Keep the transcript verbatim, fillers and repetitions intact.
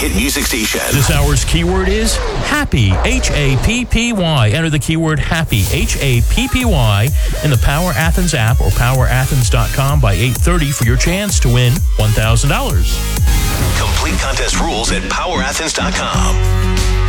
hit music station. This hour's keyword is happy, H A P P Y. Enter the keyword happy, H A P P Y, in the Power Athens app or power athens dot com by eight thirty for your chance to win one thousand dollars. Complete contest rules at power athens dot com.